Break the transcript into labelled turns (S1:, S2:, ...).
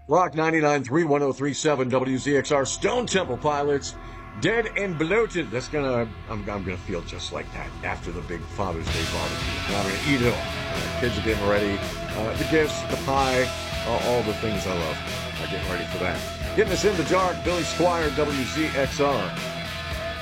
S1: Rock 99.3, 103.7 WZXR. Stone Temple Pilots, Dead and Bloated. I'm gonna feel just like that after the big Father's Day barbecue. And I'm gonna eat it all. Kids are getting ready. The gifts, the pie, all the things I love. Getting ready for that. Getting us in the dark, Billy Squire, WZXR.